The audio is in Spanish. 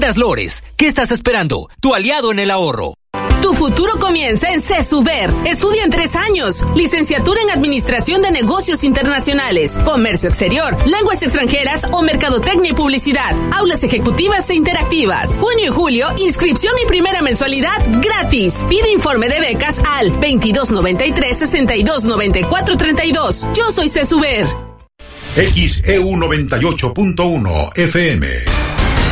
Las Lores. ¿Qué estás esperando? Tu aliado en el ahorro. Tu futuro comienza en CESUBER. Estudia en 3 años. Licenciatura en Administración de Negocios Internacionales, Comercio Exterior, Lenguas Extranjeras o Mercadotecnia y Publicidad. Aulas ejecutivas e interactivas. Junio y julio, inscripción y primera mensualidad gratis. Pide informe de becas al 2293-629432. Yo soy CESUBER. XEU 98.1 FM.